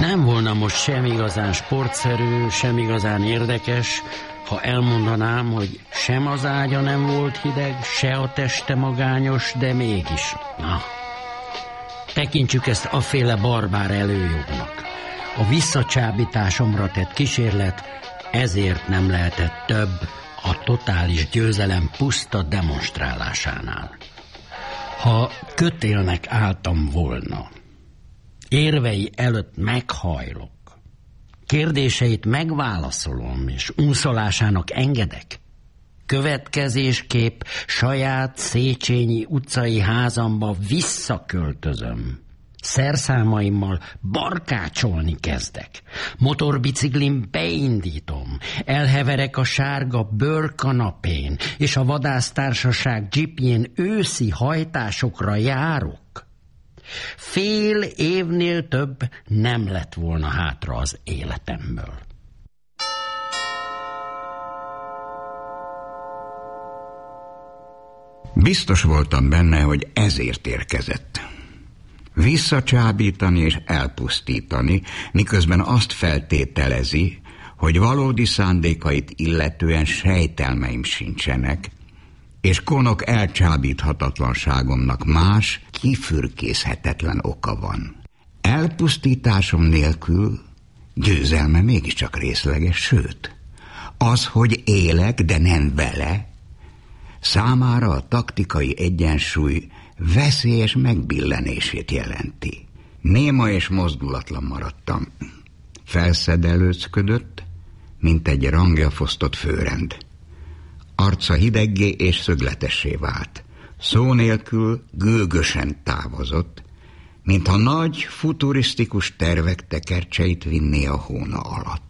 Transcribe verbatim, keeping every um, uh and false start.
Nem volna most sem igazán sportszerű, sem igazán érdekes, ha elmondanám, hogy sem az ágya nem volt hideg, se a teste magányos, de mégis. Na, tekintsük ezt aféle barbár előjognak. A visszacsábításomra tett kísérlet ezért nem lehetett több a totális győzelem puszta demonstrálásánál. Ha kötélnek álltam volna, érvei előtt meghajlok, kérdéseit megválaszolom, és unszolásának engedek, következésképp saját Széchenyi utcai házamba visszaköltözöm. Szerszámaimmal barkácsolni kezdek. Motorbiciklim beindítom. Elheverek a sárga bőrkanapén, és a vadásztársaság dzsipjén őszi hajtásokra járok. Fél évnél több nem lett volna hátra az életemből. Biztos voltam benne, hogy ezért érkezett. Visszacsábítani és elpusztítani, miközben azt feltételezi, hogy valódi szándékait illetően sejtelmeim sincsenek, és Konok elcsábíthatatlanságomnak más, kifürkészhetetlen oka van. Elpusztításom nélkül győzelme mégiscsak részleges, sőt, az, hogy élek, de nem vele, számára a taktikai egyensúly veszélyes megbillenését jelenti. Néma és mozdulatlan maradtam. Felszedelőzködött, mint egy rangja fosztott főrend. Arca hideggé és szögletessé vált. Szó nélkül gőgösen távozott, mintha nagy, futurisztikus tervek tekercseit vinné a hóna alatt.